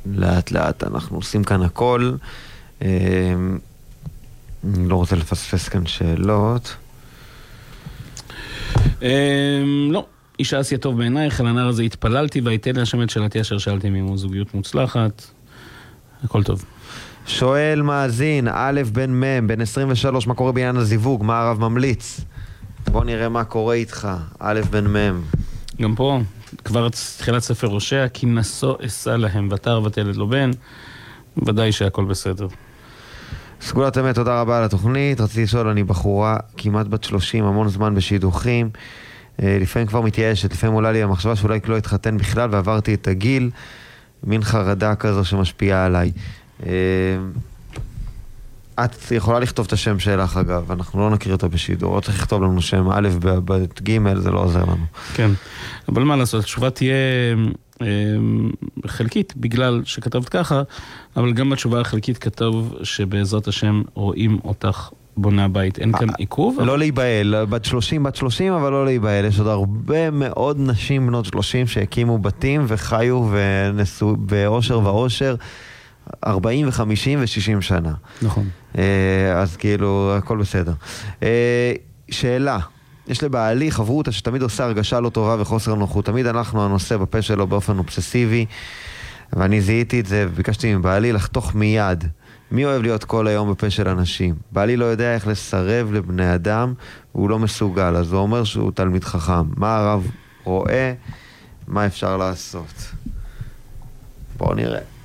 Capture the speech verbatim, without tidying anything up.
לאט לאט אנחנו עושים כאן הכל. אני לא רוצה לפספס כאן שאלות. לא, אישה עשייה טוב בעינייך, על הנער הזה התפללתי והייתן להשם את שאלתי אשר שאלתי מעמו, זוגיות מוצלחת, הכל טוב. שואל מאזין, א' בן מ', בן עשרים ושלוש, מה קורה בעניין הזיווג? מה הרב ממליץ? בוא נראה מה קורה איתך, א' בן מ'. גם פה, כבר תחילת ספר ראשיה, כי נשוא אשא להם, ותר ותלד לו בן, ודאי שהכל בסדר. סגולת אמת, תודה רבה על התוכנית. רציתי לשאול, אני בחורה כמעט בת שלושים, המון זמן בשידוכים, לפעמים כבר מתייאשת, לפעמים עולה לי המחשבה שאולי לא התחתן בכלל ועברתי את הגיל, מין חרדה כזו שמשפיעה עליי. את יכולה לכתוב את השם שלך אגב, אנחנו לא נכיר אותו בשידור, לא צריך לכתוב לנו שם א' בג', זה לא עוזר לנו. כן, אבל מה לעשות, התשובה תהיה חלקית בגלל שכתבת ככה, אבל גם בתשובה החלקית כתוב שבעזרת השם רואים אותך בונה בית, אין כאן עיכוב? לא להיבהל, בת שלושים, בת שלושים, אבל לא להיבהל, יש עוד הרבה מאוד נשים בנות שלושים שהקימו בתים וחיו ונסו באושר ואושר ארבעים וחמישים ושישים שנה. נכון. אז כאילו, הכל בסדר. שאלה, יש לבעלי חברותה שתמיד עושה הרגשה לא טובה וחוסר נוחות, תמיד אנחנו הנושא בפה שלו באופן אובססיבי, ואני זיהיתי את זה וביקשתי מבעלי לחתוך מיד. מי אוהב להיות כל היום בפה של אנשים? בעלי לא יודע איך לסרב לבני אדם, והוא לא מסוגל, אז הוא אומר שהוא תלמיד חכם. מה הרב רואה? מה אפשר לעשות? בואו נראה.